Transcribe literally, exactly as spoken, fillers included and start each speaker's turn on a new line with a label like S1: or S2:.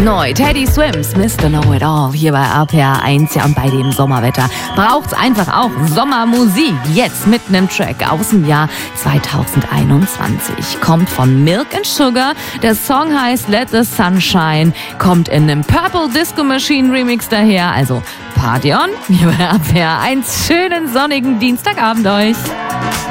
S1: Neu Teddy Swims, Mister Know It All, hier bei R P R eins. Ja, und bei dem Sommerwetter braucht's einfach auch Sommermusik. Jetzt mit einem Track aus dem Jahr zweitausendeinundzwanzig. Kommt von Milk and Sugar. Der Song heißt Let the Sun Shine. Kommt in einem Purple Disco Machine Remix daher. Also Party on, hier bei R P R eins. Schönen sonnigen Dienstagabend euch.